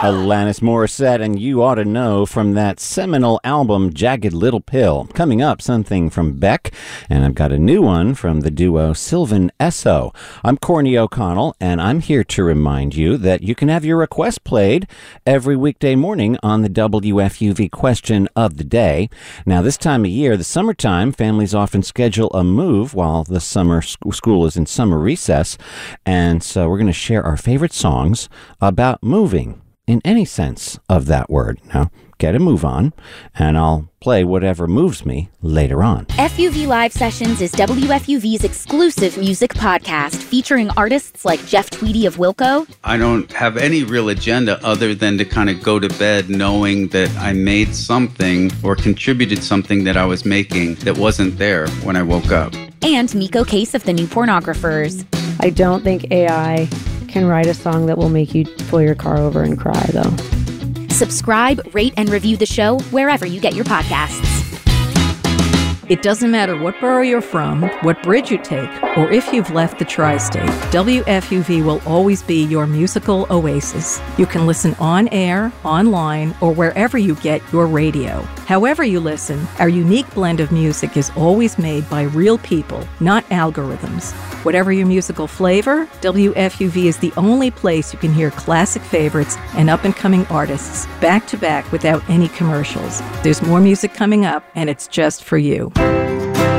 Alanis Morissette, and You Ought to Know from that seminal album, Jagged Little Pill. Coming up, something from Beck, and I've got a new one from the duo Sylvan Esso. I'm Courtney O'Connell, and I'm here to remind you that you can have your request played every weekday morning on the WFUV question of the day. Now, this time of year, the summertime, families often schedule a move while the summer school is in summer recess, and so we're going to share our favorite songs about moving. In any sense of that word. Now, get a move on, and I'll play whatever moves me later on. FUV Live Sessions is WFUV's exclusive music podcast featuring artists like Jeff Tweedy of Wilco. I don't have any real agenda other than to kind of go to bed knowing that I made something or contributed something that I was making that wasn't there when I woke up. And Miko Case of the New Pornographers. I don't think AI can write a song that will make you pull your car over and cry, though. Subscribe, rate, and review the show wherever you get your podcasts. It doesn't matter what borough you're from, what bridge you take, or if you've left the tri-state, WFUV will always be your musical oasis. You can listen on air, online, or wherever you get your radio. However you listen, our unique blend of music is always made by real people, not algorithms. Whatever your musical flavor, WFUV is the only place you can hear classic favorites and up-and-coming artists back-to-back without any commercials. There's more music coming up, and it's just for you.